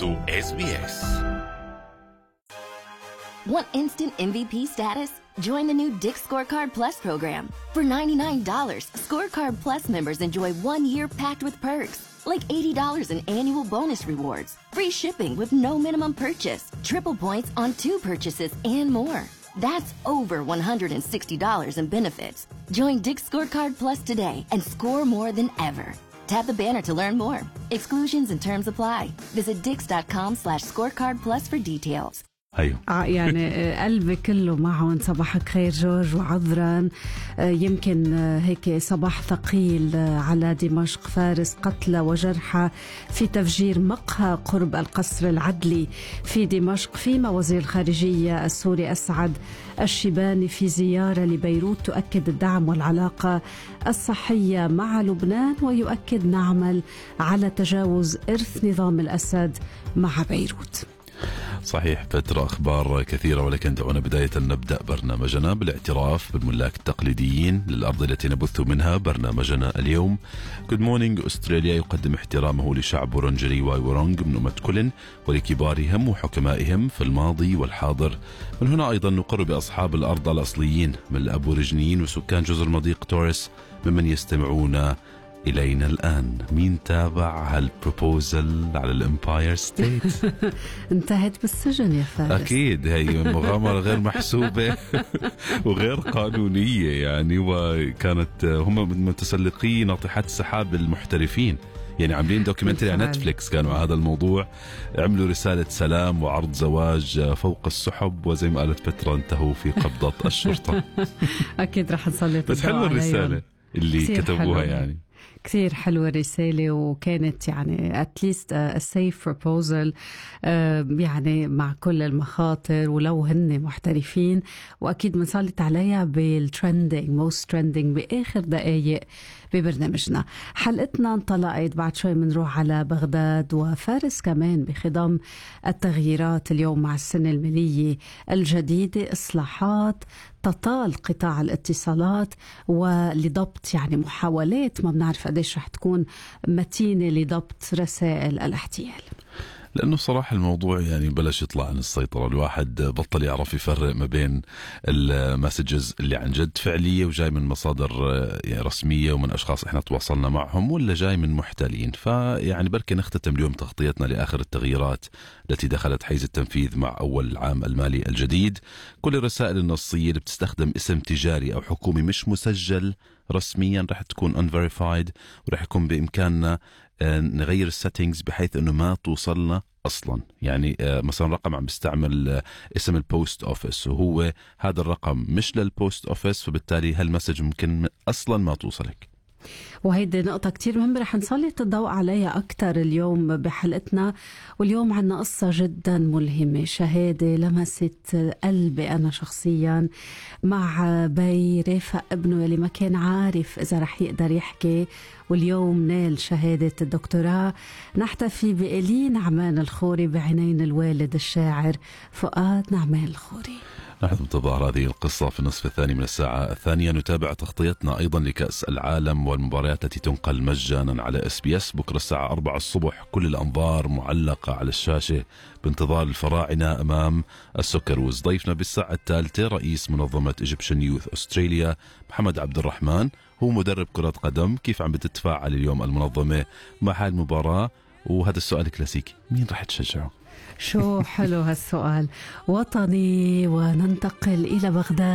su SBS. Want instant MVP status? Join the new Dick's Scorecard Plus program. For $99, Scorecard Plus members enjoy 1 year packed with perks, like $80 in annual bonus rewards, free shipping with no minimum purchase, triple points on 2 purchases, and more. That's over $160 in benefits. Join Dick's Scorecard Plus today and score more than ever. Tap the banner to learn more. Exclusions and terms apply. Visit dix.com/scorecard plus for details. أيوه. يعني قلبي كله معهم. صباحك خير جورج وعذرا. يمكن هيك صباح ثقيل على دمشق. فارس قتلى وجرحى في تفجير مقهى قرب القصر العدلي في دمشق. فيما وزير الخارجية السوري أسعد الشيباني في زيارة لبيروت تؤكد الدعم والعلاقة الصحية مع لبنان، ويؤكد نعمل على تجاوز إرث نظام الأسد مع بيروت. صحيح، فترة أخبار كثيرة، ولكن دعونا بداية نبدأ برنامجنا بالاعتراف بالملاك التقليديين للأرض التي نبث منها برنامجنا اليوم. Good Morning أستراليا يقدم احترامه لشعب ورنجري وايورونغ من أمة كلن ولكبارهم وحكمائهم في الماضي والحاضر. من هنا أيضا نقر بأصحاب الأرض الأصليين من الأبوريجنيين وسكان جزر مضيق توريس ممن يستمعون إلينا الآن. مين تابع هالبروبوزل على الإمباير ستيت؟ انتهت بالسجن يا فارس. أكيد هي مغامرة غير محسوبة وغير قانونية يعني، وكانت هم متسلقي ناطحات السحاب المحترفين، يعني عاملين دوكيومنتري على نتفليكس كانوا على هذا الموضوع، عملوا رسالة سلام وعرض زواج فوق السحب، وزي ما قالت بترا انتهوا في قبضة الشرطة. أكيد رح نسلط. بس حلوة الرسالة اللي كتبوها يعني. كثير حلوة الرسالة، وكانت يعني at least a safe proposal يعني مع كل المخاطر، ولو هن محترفين. وأكيد بنسلط عليها بالترندing most trending بآخر دقايق ببرنامجنا. حلقتنا انطلقت بعد شوي بنروح على بغداد وفارس كمان بخضم التغييرات اليوم مع السنة المالية الجديدة، إصلاحات تطال قطاع الاتصالات ولضبط يعني محاولات ما بنعرف قديش رح تكون متينة لضبط رسائل الاحتيال. لأنه صراحة الموضوع يعني بلش يطلع عن السيطرة، الواحد بطل يعرف يفرق ما بين المسجز اللي عن جد فعلية وجاي من مصادر رسمية ومن أشخاص إحنا تواصلنا معهم، ولا جاي من محتالين. فيعني بركي نختتم اليوم تغطيتنا لآخر التغييرات التي دخلت حيز التنفيذ مع أول العام المالي الجديد. كل الرسائل النصية اللي بتستخدم اسم تجاري أو حكومي مش مسجل رسميا رح تكون unverified، ورح يكون بإمكاننا نغير السيتنجز بحيث انه ما توصلنا اصلا. يعني مثلا رقم عم بيستعمل اسم البوست اوفيس وهو هذا الرقم مش للبوست اوفيس، فبالتالي هالمسج ممكن اصلا ما توصلك. وهيدي نقطة كتير مهمة رح نسلط الضوء عليها أكتر اليوم بحلقتنا. واليوم عنا قصة جدا ملهمة، شهادة لمست قلبي أنا شخصيا، مع بي رافق ابنه اللي ما كان عارف إذا رح يقدر يحكي، واليوم نال شهادة الدكتوراه. نحتفي بإلين نعمان الخوري بعينين الوالد الشاعر فؤاد نعمان الخوري. نحن بانتظار هذه القصة في النصف الثاني من الساعة الثانية. نتابع تغطيتنا أيضا لكأس العالم والمباريات التي تنقل مجانا على SBS بكرة الساعة 4 الصبح. كل الأنظار معلقة على الشاشة بانتظار الفراعنة أمام السوكروز. ضيفنا بالساعة الثالثة رئيس منظمة Egyptian Youth Australia محمد عبد الرحمن، هو مدرب كرة قدم. كيف عم بتتفاعل اليوم المنظمة مع هالمباراة؟ وهذا السؤال كلاسيكي، مين رح تشجعه؟ شو حلو هالسؤال. وطني. وننتقل إلى بغداد.